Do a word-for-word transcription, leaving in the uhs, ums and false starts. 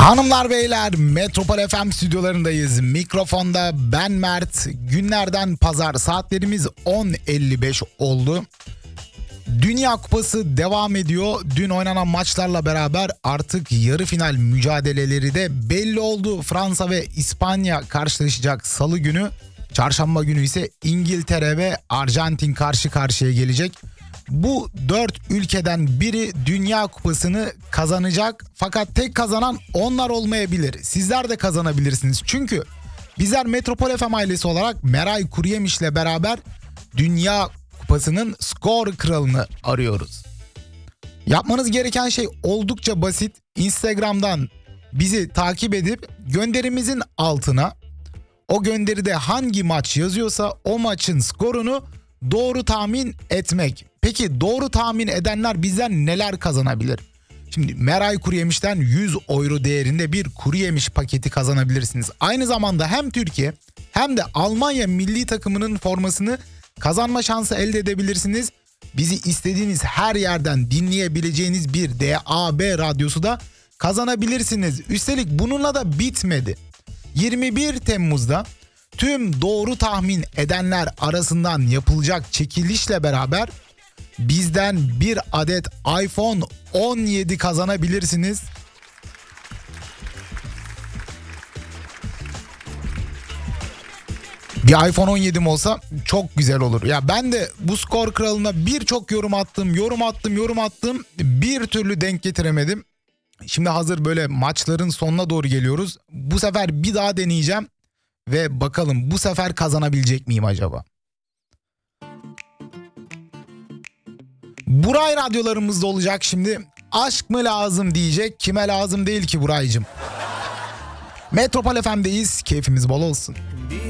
Hanımlar beyler, Metropol F M stüdyolarındayız. Mikrofonda ben Mert. Günlerden pazar, saatlerimiz on elli beş oldu. Dünya Kupası devam ediyor. Dün oynanan maçlarla beraber artık yarı final mücadeleleri de belli oldu. Fransa ve İspanya karşılaşacak salı günü. Çarşamba günü ise İngiltere ve Arjantin karşı karşıya gelecek. Bu dört ülkeden biri Dünya Kupası'nı kazanacak. Fakat tek kazanan onlar olmayabilir. Sizler de kazanabilirsiniz. Çünkü bizler Metropol F M ailesi olarak Meray Kuruyemiş'le beraber Dünya Kupası'nın skor kralını arıyoruz. Yapmanız gereken şey oldukça basit. Instagram'dan bizi takip edip gönderimizin altına o gönderide hangi maç yazıyorsa o maçın skorunu doğru tahmin etmek. Peki doğru tahmin edenler bizden neler kazanabilir? Şimdi Meray Kuruyemiş'ten yüz euro değerinde bir kuru yemiş paketi kazanabilirsiniz. Aynı zamanda hem Türkiye hem de Almanya milli takımının formasını kazanma şansı elde edebilirsiniz. Bizi istediğiniz her yerden dinleyebileceğiniz bir D A B radyosu da kazanabilirsiniz. Üstelik bununla da bitmedi. yirmi bir Temmuz'da tüm doğru tahmin edenler arasından yapılacak çekilişle beraber bizden bir adet iPhone on yedi kazanabilirsiniz. Bir iPhone on yedim olsa çok güzel olur. Ya ben de bu skor kralına birçok yorum attım, yorum attım, yorum attım. Bir türlü denk getiremedim. Şimdi hazır böyle maçların sonuna doğru geliyoruz. Bu sefer bir daha deneyeceğim. Ve bakalım bu sefer kazanabilecek miyim acaba? Buray radyolarımızda olacak şimdi. Aşk mı lazım diyecek. Kime lazım değil ki Buraycığım. Metropol F M'deyiz. Keyfimiz bol olsun.